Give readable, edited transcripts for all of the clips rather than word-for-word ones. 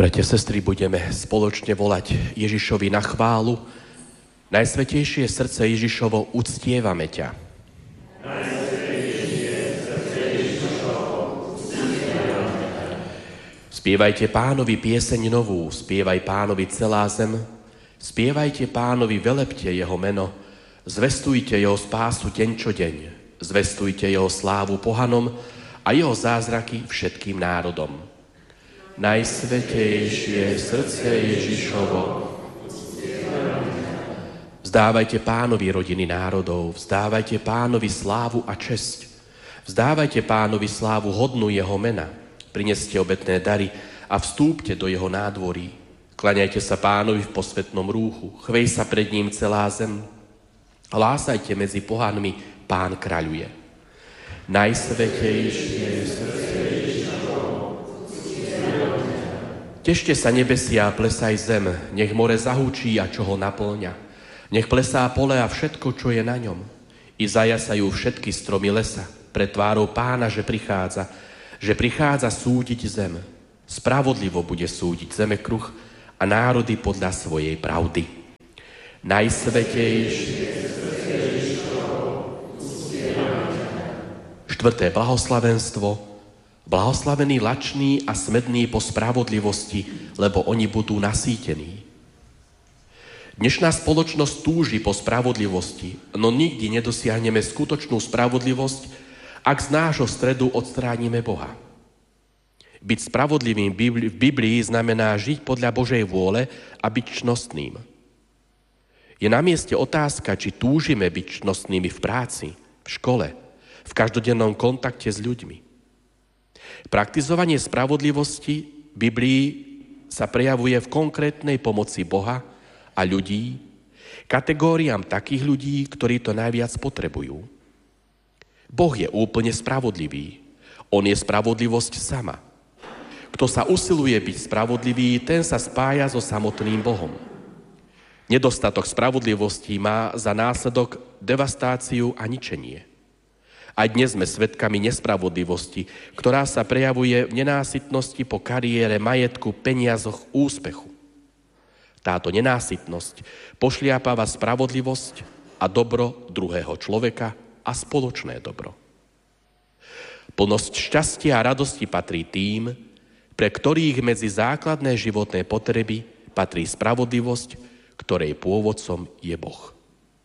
Bratia, sestry, budeme spoločne volať Ježišovi na chválu. Najsvätejšie srdce Ježišovo, uctievame ťa. Spievajte Pánovi pieseň novú, spievaj Pánovi celá zem, spievajte Pánovi, velepte jeho meno, zvestujte jeho spásu deň čo deň, zvestujte jeho slávu pohanom a jeho zázraky všetkým národom. Najsvätejšie srdce Ježišovo. Vzdávajte Pánovi rodiny národov, vzdávajte Pánovi slávu a česť, vzdávajte Pánovi slávu hodnú jeho mena, prineste obetné dary a vstúpte do jeho nádvorí. Klaňajte sa Pánovi v posvätnom rúchu, chvej sa pred ním celá zem. Hlásajte medzi pohanmi, Pán kráľuje. Najsvätejšie srdce Ježišovo. Tešte sa nebesia a plesaj zem, nech more zahúčí a čo ho naplňa. Nech plesá pole a všetko, čo je na ňom. I zajasajú všetky stromy lesa, pred tvárou Pána, že prichádza súdiť zem. Spravodlivo bude súdiť zemekruh a národy podľa svojej pravdy. Najsvätejšie srdce Ježišovo. Štvrté blahoslavenstvo. Blahoslavení lační a smední po spravodlivosti, lebo oni budú nasýtení. Dnešná spoločnosť túži po spravodlivosti, no nikdy nedosiahneme skutočnú spravodlivosť, ak z nášho stredu odstránime Boha. Byť spravodlivým v Biblii znamená žiť podľa Božej vôle a byť čnostným. Je na mieste otázka, či túžime byť čnostnými v práci, v škole, v každodennom kontakte s ľuďmi. Praktizovanie spravodlivosti v Biblii sa prejavuje v konkrétnej pomoci Boha a ľudí, kategóriám takých ľudí, ktorí to najviac potrebujú. Boh je úplne spravodlivý. On je spravodlivosť sama. Kto sa usiluje byť spravodlivý, ten sa spája so samotným Bohom. Nedostatok spravodlivosti má za následok devastáciu a ničenie. Aj dnes sme svedkami nespravodlivosti, ktorá sa prejavuje v nenásytnosti po kariére, majetku, peniazoch, úspechu. Táto nenásytnosť pošliapáva spravodlivosť a dobro druhého človeka a spoločné dobro. Plnosť šťastia a radosti patrí tým, pre ktorých medzi základné životné potreby patrí spravodlivosť, ktorej pôvodcom je Boh.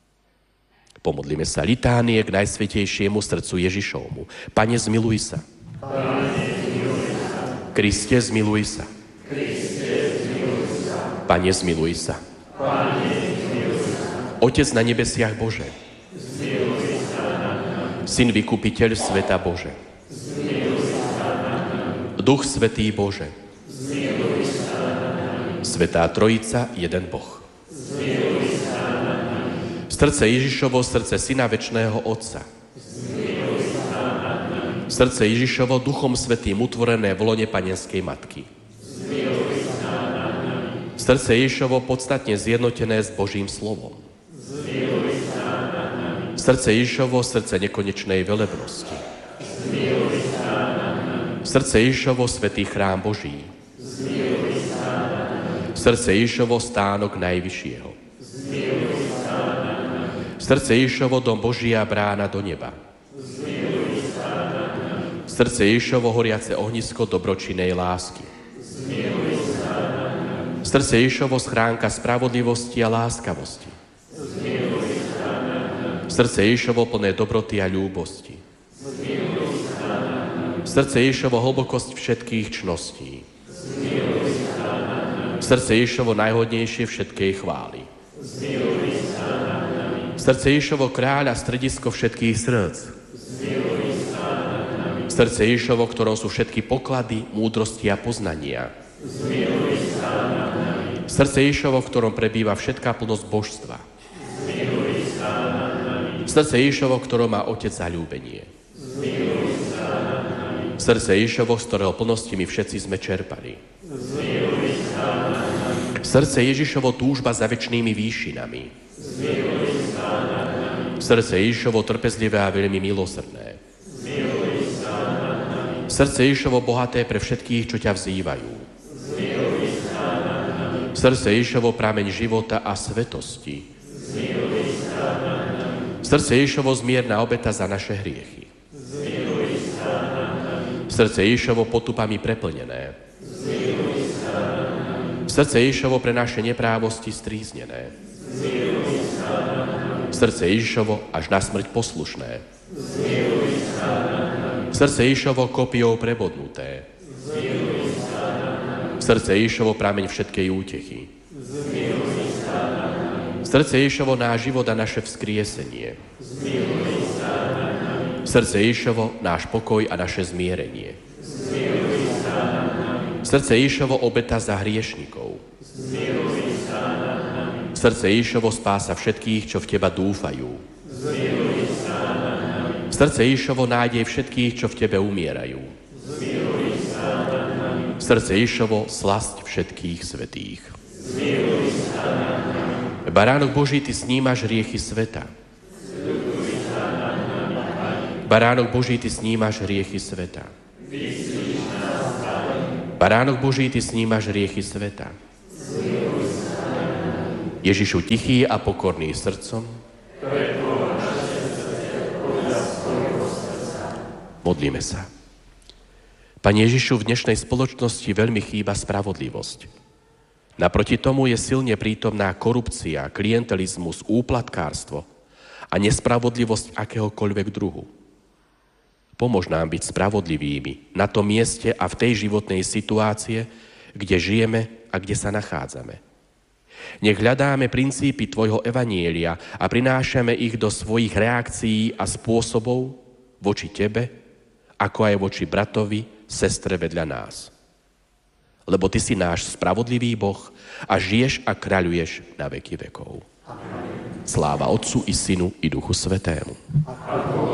Pomodlíme sa litánie k Najsvätejšiemu srdcu Ježišovmu. Pane, zmiluj sa. Pane, zmiluj sa. Kriste, zmiluj sa. Kriste, zmiluj sa. Pane, zmiluj sa. Pane, zmiluj sa. Otec na nebesiach Bože. Zmiluj sa nad nami. Syn vykupiteľ sveta Bože. Zmiluj sa nad nami. Duch Svätý Bože. Zmiluj sa nad nami. Svätá Trojica, jeden Boh. Zmiluj sa nad nami. Srdce Ježišovo, srdce Syna večného Otca. Zmiluj sa nad nami. Srdce Ježišovo, Duchom Svätým utvorené v lone Panenskej Matky. Zmiluj sa nad nami. Srdce Ježišovo podstatne zjednotené s Božím slovom. Zmiluj sa nad nami. Srdce Ježišovo, srdce nekonečnej velebnosti. Zmiluj sa nad nami. Srdce Ježišovo, svätý chrám Boží. Zmiluj sa nad nami. Srdce Ježišovo, stánok Najvyššieho. Zmiluj sa nad nami. Srdce Ježišovo, dom Božia, brána do neba. Zmiluj sa nad nami. Srdce Ježišovo, horiace ohnisko dobročinnej lásky. Zmiluj sa nad nami. Srdce Ježišovo, schránka spravodlivosti a láskavosti. Zmiluj sa nad nami. Srdce Ježišovo, plné dobroty a ľúbosti. Zmiluj sa nad nami. Srdce Ježišovo, hlbokosť všetkých čností. Zmiluj sa nad nami. Srdce Ježišovo, najhodnejšie všetkej chvály. Zmiluj sa nad nami. Srdce Ježišovo, kráľ a stredisko všetkých srdc. Zmiluj sa nad nami. Srdce Ježišovo, v ktorom sú všetky poklady, múdrosti a poznania. Zmiluj sa nad nami. Srdce Ježišovo, v ktorom prebýva všetká plnosť božstva. Zmiluj sa nad nami. Srdce Ježišovo, v ktorom má Otec zaľúbenie. Zmiluj sa nad nami. Srdce Ježišovo, z ktorého plnosti my všetci sme čerpali. Zmiluj sa nad nami. Srdce Ježišovo, túžba za večnými výšinami. Zmiluj sa nad nami. Srdce Ježišovo, trpezlivé a veľmi milosrdné. Zmiluj sa nad nami. Srdce Ježišovo, bohaté pre všetkých, čo ťa vzývajú. Zmiluj Srdce Ježišovo, prameň života a svetosti. Srdce Ježišovo, zmierna obeta za naše hriechy. Srdce Ježišovo, potupami preplnené. Srdce Ježišovo, pre naše neprávosti stríznené. Srdce Ježišovo, až na smrť poslušné. Srdce Ježišovo, kopijou prebodnuté. Srdce Ježišovo, prameň všetkej útechy. Srdce Ježišovo, náš život a naše vzkriesenie. Srdce Ježišovo, náš pokoj a naše zmierenie. Srdce Ježišovo, obeta za hriešnikov. Srdce Ježišovo, spása všetkých, čo v teba dúfajú. Srdce Ježišovo, nádej všetkých, čo v tebe umierajú. Srdce Ježišovo, slasť všetkých svätých. Baránok Boží, ty snímaš hriechy sveta. Baránok Boží, ty snímaš hriechy sveta. Baránok Boží, ty snímaš hriechy sveta. Ježišu, tichý a pokorný srdcom, modlíme sa. Pane Ježišu, v dnešnej spoločnosti veľmi chýba spravodlivosť. Naproti tomu je silne prítomná korupcia, klientelizmus, úplatkárstvo a nespravodlivosť akéhokoľvek druhu. Pomôž nám byť spravodlivými na tom mieste a v tej životnej situácie, kde žijeme a kde sa nachádzame. Nech hľadáme princípy tvojho evanjelia a prinášame ich do svojich reakcií a spôsobov voči tebe, ako aj voči bratovi, sestre vedľa nás. Lebo ty si náš spravodlivý Boh a žiješ a kráľuješ na veky vekov. Sláva Otcu i Synu i Duchu Svätému.